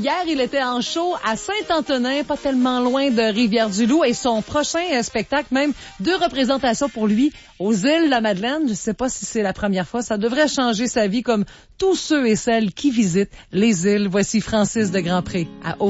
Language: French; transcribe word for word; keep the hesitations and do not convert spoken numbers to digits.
Hier, il était en show à Saint-Antonin, pas tellement loin de Rivière-du-Loup, et son prochain euh, spectacle, même deux représentations pour lui aux îles La Madeleine. Je sais pas si c'est la première fois, ça devrait changer sa vie comme tous ceux et celles qui visitent les îles. Voici Francis de Grandpré à